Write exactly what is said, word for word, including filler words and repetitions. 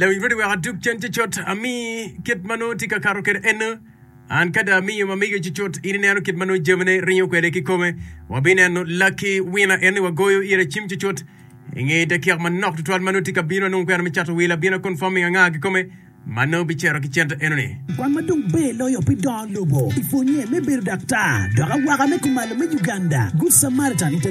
lawi vede wa duk chente chot ami ket mano tika karo ker en an kada mi yo mamiga chichot ini anu ket mano Germany rinyo kwede kikome wabine anu lucky winner ene wagoyo ire chim chichot inge de kiak man nok tutwal mano tika bino nung kwena michato wila bina confirming anga kikome mano bichero kichente enu ni kwa madung be loyo pidon lobo ifonye me bir dakta doga waga me kumalo me Uganda Good Samaritan